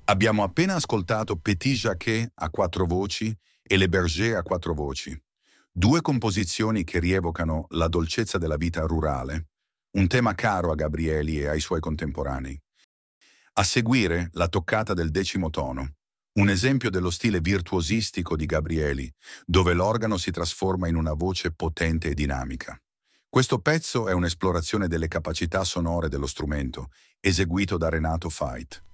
Abbiamo appena ascoltato Petit Jacquet a quattro voci e Le Berger a quattro voci, due composizioni che rievocano la dolcezza della vita rurale, un tema caro a Gabrieli e ai suoi contemporanei. A seguire la toccata del decimo tono, un esempio dello stile virtuosistico di Gabrieli, dove l'organo si trasforma in una voce potente e dinamica. Questo pezzo è un'esplorazione delle capacità sonore dello strumento, eseguito da Renato Fait.